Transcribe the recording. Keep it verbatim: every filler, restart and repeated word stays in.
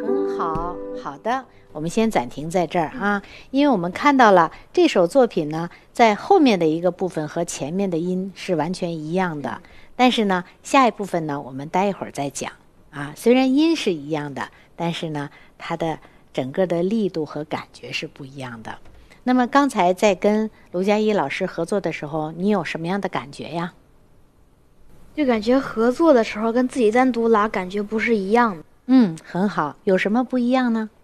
很好，好的，我们先暂停在这儿啊，因为我们看到了这首作品呢，在后面的一个部分和前面的音是完全一样的，但是呢，下一部分呢，我们待一会儿再讲啊。虽然音是一样的，但是呢，它的整个的力度和感觉是不一样的。那么刚才在跟卢佳一老师合作的时候，你有什么样的感觉呀？ 就感觉合作的时候跟自己单独拉感觉不是一样的。 嗯，很好，有什么不一样呢？